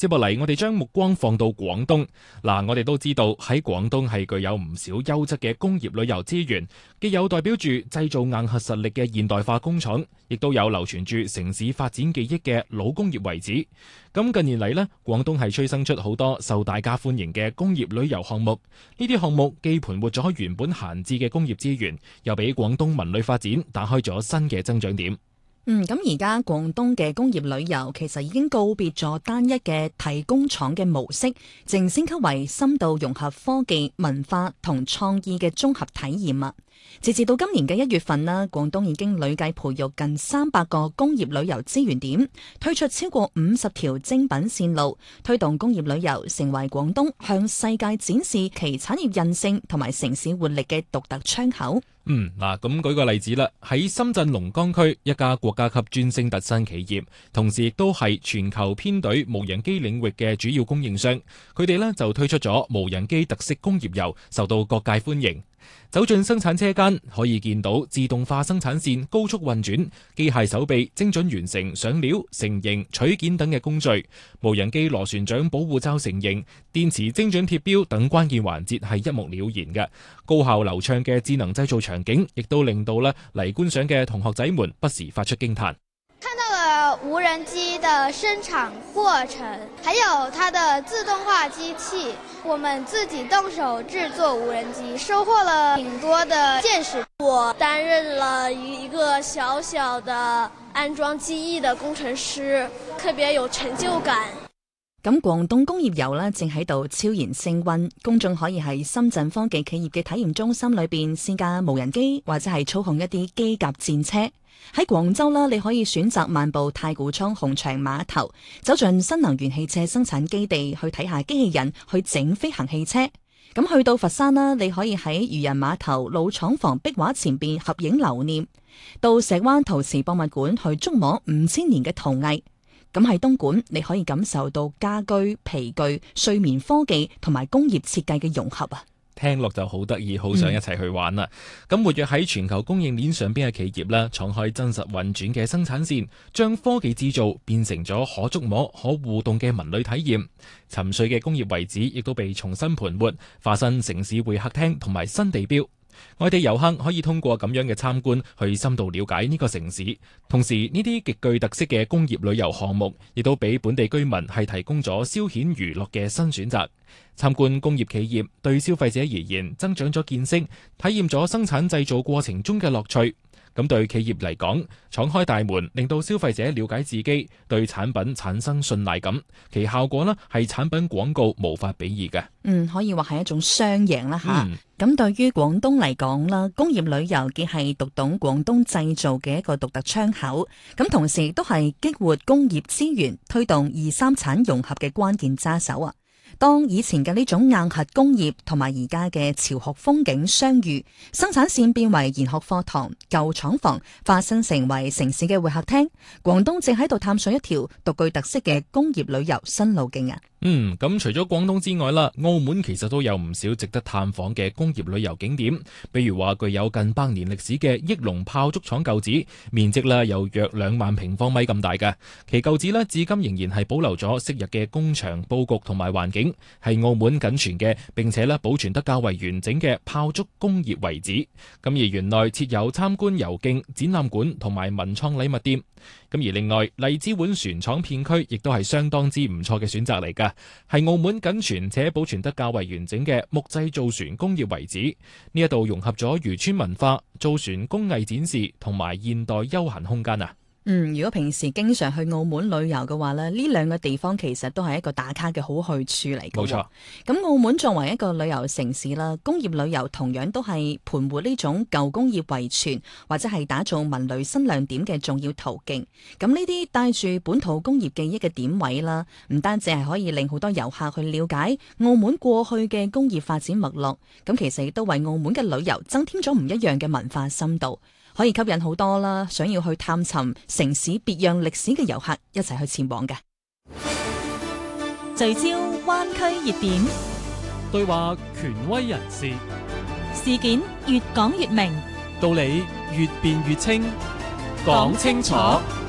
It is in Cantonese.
接落嚟，我哋將目光放到廣東。我哋都知道喺廣東係具有唔少優質嘅工業旅遊資源，既有代表住製造硬核實力嘅現代化工廠，亦都有流傳住城市發展記憶嘅老工業遺址。咁近年嚟呢，廣東係催生出好多受大家歡迎嘅工業旅遊項目。呢啲項目既盤活咗原本閒置嘅工業資源，又俾廣東文旅發展打開咗新嘅增長點。 咁而家廣東嘅工業旅遊其實已經告別咗單一嘅提工廠嘅模式，正升級為深度融合科技、文化同創意嘅綜合體驗啊！截至到今年嘅1月份啦，廣東已經累計培育近300個工業旅遊資源點，推出超過50條精品線路，推動工業旅遊成為廣東向世界展示其產業韌性同埋城市活力嘅獨特窗口。 咁舉個例子啦，喺深圳龍崗區一家國家級專升特新企業，同時亦都係全球編隊無人機領域嘅主要供應商，佢哋呢就推出咗無人機特色工業遊，受到各界歡迎。走進生產車間，可以見到自動化生產線高速運轉，機械手臂精準完成上料、成形、取件等嘅工序，無人機螺旋槳保護罩成形，電池精準貼標等關鍵環節係一目了然嘅。高效流暢嘅智能製造場景，亦都令到嚟觀賞嘅同學仔們不時發出驚嘆。 看到了無人機的生產過程，還有它的自動化機器，我們自己動手製作無人機，收穫了挺多的見識。 我擔任了一個小小的安裝機翼的工程師，特別有成就感。 咁廣東工業遊呢，正喺度悄然升溫，公眾可以喺深圳科技企業嘅體驗中心裏邊試駕無人機，或者係操控一啲機甲戰車。喺廣州啦，你可以選擇漫步太古倉紅場碼頭，走進新能源汽車生產基地去睇下機器人去整飛行汽車。咁去到佛山啦，你可以喺漁人碼頭老廠房壁畫前邊合影留念，到石灣陶瓷博物館去觸摸5000年嘅陶藝。咁喺東莞，你可以感受到家居、皮具、睡眠科技同埋工業設計嘅融合啊！ 聽落就好得意，好想一齊去玩啦！咁活躍喺全球供應鏈上邊嘅企業啦，敞開真實運轉嘅生產線，將科技製造變成咗可觸摸、可互動嘅文旅體驗。沉睡嘅工業遺址亦都被重新盤活，化身城市會客廳同埋新地標。外地遊客可以通過咁樣嘅參觀去深度了解呢個城市，同時呢啲極具特色嘅工業旅遊項目亦都俾本地居民係提供咗消遣娛樂嘅新選擇。參觀工業企業對消費者而言增長咗見識，體驗咗生產製造過程中嘅樂趣。咁對企業嚟講，敞開大門令到消費者了解自己，對產品產生信賴感，其效果呢係產品廣告無法比擬嘅。 可以話係一種雙贏啦吓。咁對於廣東嚟講啦，工業旅遊既係讀懂廣東製造嘅一個獨特窗口，咁同時都係激活工業資源、推動2、3產融合嘅關鍵揸手啊！當以前嘅呢種硬核工業同埋而家嘅潮學風景相遇，生產線變為研學課堂，舊廠房化身成為城市嘅會客廳，廣東正喺度探索一條獨具特色嘅工業旅遊新路徑啊！ 咁除咗廣東之外啦，澳門其實都有唔少值得探訪嘅工業旅遊景點，比如話具有近100年歷史嘅益隆炮竹廠舊址，面積啦有約2萬平方米咁大嘅，其舊址呢至今仍然係保留咗昔日嘅工場佈局同埋環境，係澳門僅存嘅並且咧保存得較為完整嘅炮竹工業遺址。咁而園內設有參觀遊徑、展覽館同埋文創禮物店。咁而另外荔枝碗船廠片區亦都係相當之唔錯嘅選擇嚟㗎，係澳門僅存且保存得較為完整嘅木製造船工業遺址。呢一度融合咗漁村文化、造船工藝展示同埋現代休閒空間啊！ 如果平時經常去澳門旅遊嘅話咧，呢兩個地方其實都係一個打卡嘅好去處嚟嘅。 冇錯。 咁澳門作為一個旅遊城市啦，工業旅遊同樣都係盤活呢種舊工業遺存或者係打造文旅新亮點嘅重要途徑。咁呢啲帶住本土工業記憶嘅點位啦，唔單止係可以令好多遊客去了解澳門過去嘅工業發展脈絡，咁其實亦都為澳門嘅旅遊增添咗唔一樣嘅文化深度。可以吸引好多啦，想要去探尋城市別樣歷史嘅遊客一齊去前往嘅。 聚焦灣區熱點， 對話權威人士， 事件越講越明， 道理越辯越清，講清楚。